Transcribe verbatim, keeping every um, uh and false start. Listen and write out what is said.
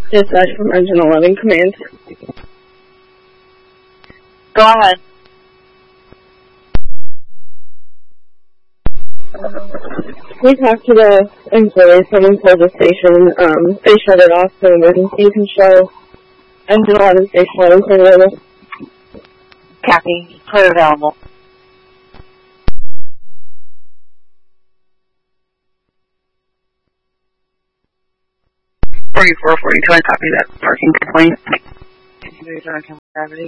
Dispatch from Engine eleven, command. Go ahead. We talked to the employees. Someone told the station um, they shut it off for emergency control. Engine eleven, station eleven, clear available. Copy. Clear available. forty-four forty-two, I copy that parking complaint. Continue to return to gravity.